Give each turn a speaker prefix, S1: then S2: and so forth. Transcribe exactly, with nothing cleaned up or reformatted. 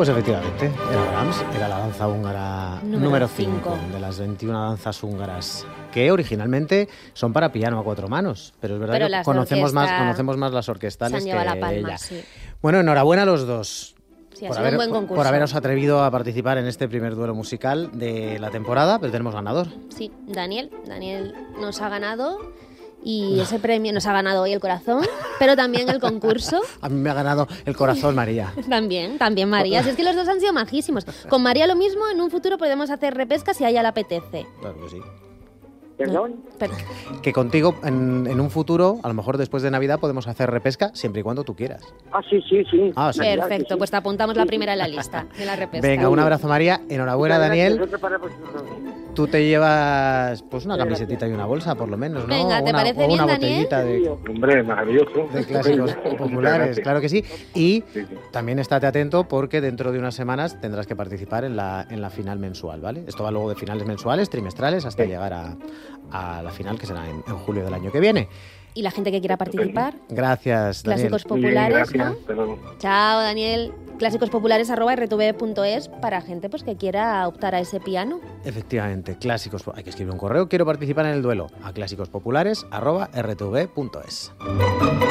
S1: Pues efectivamente, era Brahms, era la danza húngara número cinco de las veintiuna danzas húngaras, que originalmente son para piano a cuatro manos, pero es verdad
S2: pero
S1: que conocemos más, conocemos más las orquestales que
S2: la palma,
S1: ella.
S2: Sí.
S1: Bueno, enhorabuena a los dos.
S2: Sí,
S1: por,
S2: ha sido
S1: haber,
S2: un buen concurso.
S1: por haberos atrevido a participar en este primer duelo musical de la temporada, pero tenemos ganador.
S2: Sí, Daniel. Daniel nos ha ganado y ese premio nos ha ganado hoy el corazón, pero también el concurso.
S1: A mí me ha ganado el corazón María.
S2: También, también María. Si es que los dos han sido majísimos. Con María lo mismo, en un futuro podemos hacer repesca si a ella le apetece.
S1: Claro que sí.
S3: ¿Perdón?
S2: Pero,
S1: Que contigo, en, en un futuro, a lo mejor después de Navidad, podemos hacer repesca siempre y cuando tú quieras.
S3: Ah, sí, sí, sí.
S1: Ah, sí.
S2: perfecto, pues te apuntamos la primera en la lista de la repesca.
S1: Venga, un abrazo María, enhorabuena
S3: Muchas
S1: Daniel.
S3: gracias, otro para vosotros.
S1: Tú te llevas pues una camisetita y una bolsa, por lo menos, ¿no?
S2: Venga, ¿te
S1: una,
S2: parece
S1: o
S2: bien,
S1: una
S2: Daniel?
S1: botellita de,
S4: Hombre, maravilloso.
S1: de clásicos populares, claro que sí. Y
S4: Sí, sí.
S1: también estate atento porque dentro de unas semanas tendrás que participar en la, en la final mensual, ¿vale? Esto va luego de finales mensuales, trimestrales, hasta llegar a, a la final, que será en, en julio del año que viene.
S2: Y la gente que quiera participar,
S1: Gracias, Daniel.
S2: clásicos
S4: Muy bien,
S2: populares,
S4: gracias.
S2: ¿no?
S4: Hasta luego.
S2: Chao, Daniel. Clásicos populares arroba r t v punto es para gente pues que quiera optar a ese piano.
S1: Efectivamente, clásicos. Hay que escribir un correo. Quiero participar en el duelo a clásicos populares arroba r t v punto es.